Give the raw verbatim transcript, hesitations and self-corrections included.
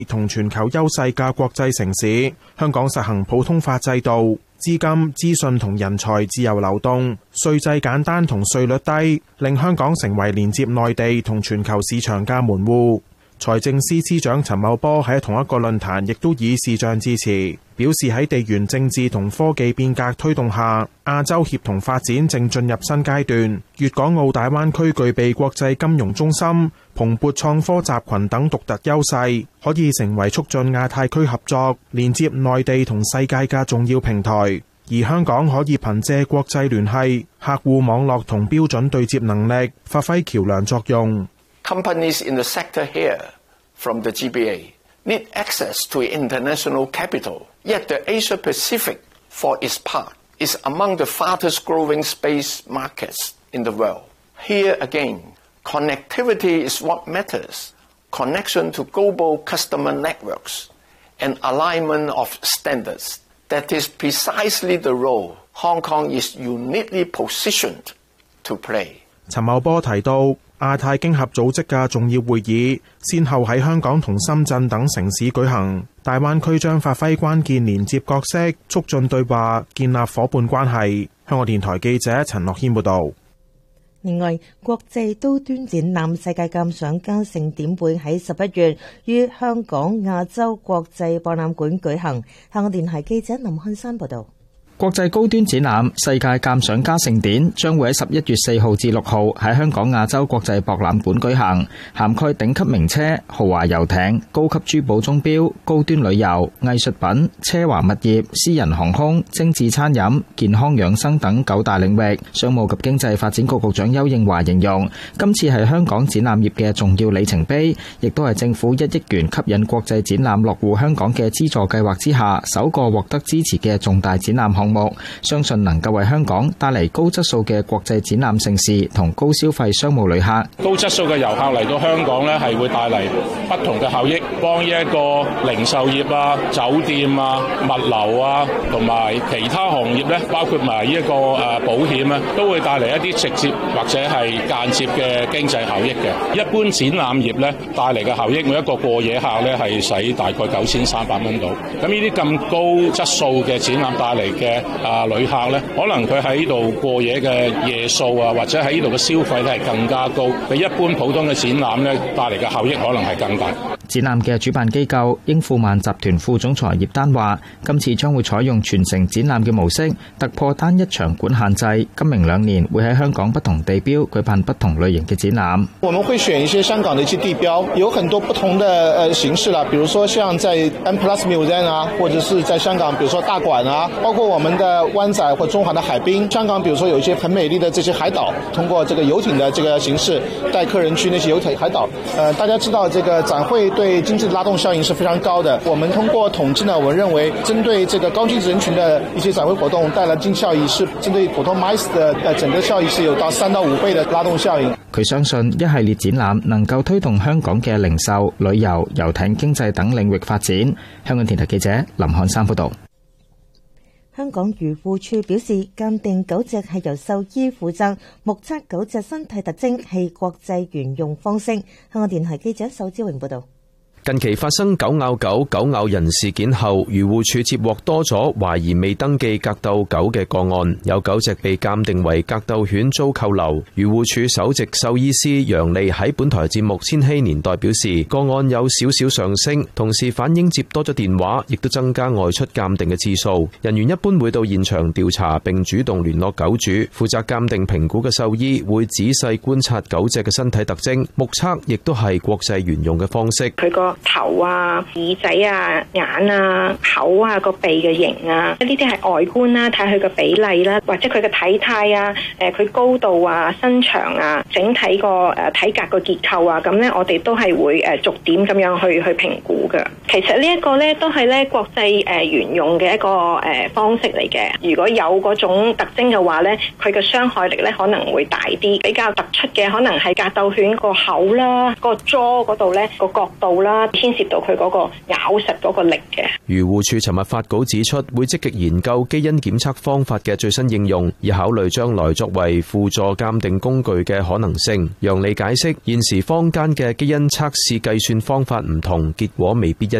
同全球優勢嘅國際城市。香港實行普通法制度，資金、資訊同人才自由流動，稅制簡單同稅率低，令香港成為連接內地同全球市場嘅門戶。財政司司長陳茂波喺同一個論壇亦都以視像致辭，表示喺地緣政治同科技變革推動下，亞洲協同發展正進入新階段。粵港澳大灣區具備國際金融中心、蓬勃創科集群等獨特優勢，可以成為促進亞太區合作、連接內地同世界嘅重要平台。而香港可以憑借國際聯繫、客戶網絡同標準對接能力，發揮橋樑作用。 Companies in the sector here from the G B A need access to international capital. Yet the Asia Pacific, for its part, is among the fastest growing space markets in the world. Here again, connectivity is what matters. Connection to global customer networks and alignment of standards. That is precisely the role Hong Kong is uniquely positioned to play. 陳茂波提到，亞太經合組織嘅重要會議先後喺香港同深圳等城市舉行，大灣區將發揮關鍵連接角色，促進對話，建立夥伴關係。香港電台記者陳樂軒報導。 另外，國際高端展覽世界鑑賞家盛典會喺十一月於香港亞洲國際博覽館舉行。香港電台記者林漢山報導。 國際高端展覽世界鑑賞家盛典將會喺十一月四號至六號喺香港亞洲國際博覽館舉行，涵蓋頂級名車、豪華遊艇、高級珠寶鐘錶、高端旅遊、藝術品、奢華物業、私人航空、精緻餐飲、健康養生等九大領域。商務及經濟發展局局長丘應樺形容，今次係香港展覽業嘅重要里程碑，亦都係政府一億元吸引國際展覽落戶香港嘅資助計劃之下首個獲得支持嘅重大展覽項目。相信能夠為香港帶嚟高質素嘅國際展覽盛事同高消費商務旅客。 高質素嘅遊客嚟到香港呢，係會帶嚟不同嘅效益，幫呢一個零售業啊、酒店啊、物流啊，同埋其他行業呢，包括埋呢一個誒保險啊，都會帶嚟一啲直接或者係間接嘅經濟效益嘅。一般展覽業呢，帶嚟嘅效益，每一個過夜客呢，係使大概九千三百蚊到。咁呢啲咁高質素嘅展覽帶嚟嘅啊旅客咧，可能佢喺呢度過夜嘅夜數啊，或者喺呢度嘅消費咧係更加高，比一般普通嘅展覽咧帶嚟嘅效益可能係更大。 展覽嘅主辦機構英富萬集團副總裁葉丹話，今次將會採用全城展覽嘅模式，突破單一場館限制。今明兩年會喺香港不同地標舉辦不同類型嘅展覽。 我們會選一些香港的一些地標，有很多不同的呃形式啦，比如說像在 M Plus Museum 啊，或者是在香港，比如說大館啊，包括我們的灣仔或中環的海濱。香港比如說有一些很美麗的這些海島，通過這個遊艇的這個形式帶客人去那些遊艇海島。呃，大家知道這個展會對經濟的拉動效應是非常高的。我們通過統計呢，我們認為針對這個高淨值人群的一些展會活動帶來經濟效益，是針對普通 M I C E 的呃整個效益是有到三到五倍的拉動效應。 佢相信一系列展覽能夠推動香港嘅零售、旅遊、遊艇經濟等領域發展。香港電台記者林漢山報道。 香港漁護署表示，鑑定狗隻係由獸醫負責，目測狗隻身體特徵係國際沿用方式。香港電台記者仇志榮報道。 近期發生狗咬狗、狗咬人事件後，漁護署接獲多咗懷疑未登記格鬥狗嘅個案，有狗隻被鑑定為格鬥犬遭扣留。漁護署首席獸醫師楊利喺本台節目《千禧年代》表示，個案有少少上升，同時反映接多咗電話，亦都增加外出鑑定嘅次數。人員一般會到現場調查並主動聯絡狗主，負責鑑定評估嘅獸醫會仔細觀察狗隻嘅身體特徵，目測亦都係國際沿用嘅方式。 佢個頭啊、耳仔啊、眼啊、口啊、個鼻嘅形啊，呢啲係外觀啦，睇佢個比例啦，或者佢嘅體態啊、誒佢高度啊、身長啊、整體個誒體格個結構啊，咁咧我哋都係會誒逐點咁樣去去評估嘅。其實呢一個咧都係咧國際誒沿用嘅一個誒方式嚟嘅。如果有嗰種特徵嘅話咧，佢嘅傷害力咧可能會大啲。比較突出嘅可能係格鬥犬個口啦、個 jaw 嗰度咧個角度啦。 啦，牽涉到佢嗰個咬實嗰個力嘅。 漁護署尋日發稿指出，會積極研究基因檢測方法嘅最新應用，以考慮將來作為輔助鑑定工具嘅可能性。楊利解釋，現時坊間嘅基因測試計算方法唔同，結果未必一